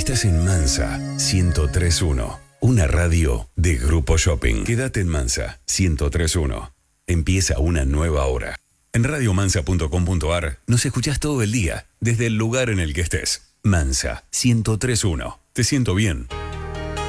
Estás en Mansa 103.1, una radio de Grupo Shopping. Quédate en Mansa 103.1. Empieza una nueva hora. En radiomansa.com.ar nos escuchás todo el día, desde el lugar en el que estés. Mansa 103.1. Te siento bien.